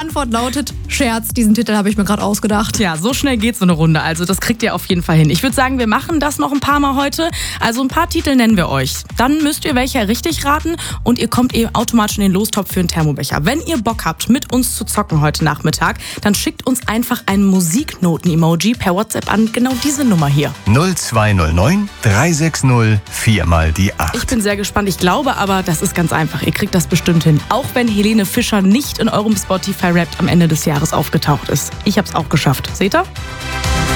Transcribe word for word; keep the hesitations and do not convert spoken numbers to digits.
Antwort lautet Scherz. Diesen Titel habe ich mir gerade ausgedacht. Ja, so schnell geht so eine Runde. Also das kriegt ihr auf jeden Fall hin. Ich würde sagen, wir machen das noch ein paar Mal heute. Also ein paar Titel nennen wir euch. Dann müsst ihr welche richtig raten und ihr kommt eben automatisch in den Lostopf für einen Thermobecher. Wenn ihr Bock habt, mit uns zu zocken heute Nachmittag, dann schickt uns einfach ein Musiknoten-Emoji per WhatsApp an genau diese Nummer hier. null zwei null neun drei sechs null vier mal die acht. Ich bin sehr gespannt. Ich glaube aber, das ist ganz einfach. Ihr kriegt das bestimmt hin. Auch wenn Helene Fischer nicht in eurem Spotify-Rap am Ende des Jahres aufgetaucht ist. Ich hab's auch geschafft. Seht ihr?